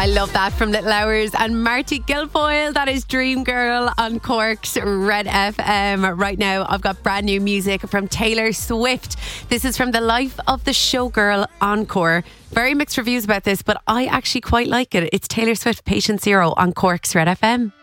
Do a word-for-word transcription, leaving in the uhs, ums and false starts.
I love that from Little Hours and Marty Guilfoyle. That is Dream Girl on Cork's Red F M. Right now, I've got brand new music from Taylor Swift. This is from The Life of the Showgirl Encore. Very mixed reviews about this, but I actually quite like it. It's Taylor Swift, Patient Zero on Cork's Red F M.